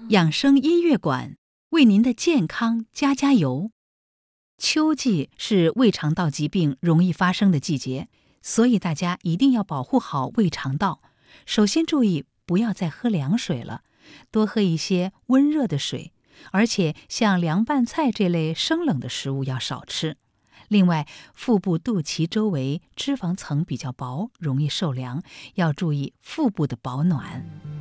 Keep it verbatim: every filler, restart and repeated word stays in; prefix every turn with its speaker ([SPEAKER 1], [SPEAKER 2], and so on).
[SPEAKER 1] 养生音乐馆为您的健康加加油。秋季是胃肠道疾病容易发生的季节，所以大家一定要保护好胃肠道。首先注意不要再喝凉水了，多喝一些温热的水，而且像凉拌菜这类生冷的食物要少吃。另外，腹部肚脐周围脂肪层比较薄，容易受凉，要注意腹部的保暖。